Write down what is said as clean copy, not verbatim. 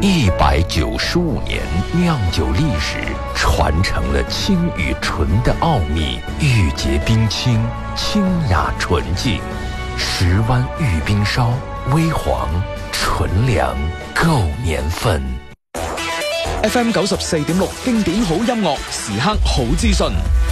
195年酿酒历史，传承了清与纯的奥秘，玉洁冰清，清雅纯净。10湾玉冰烧，微黄纯良，够年份。 FM 94.6經典好音樂，時刻好資訊。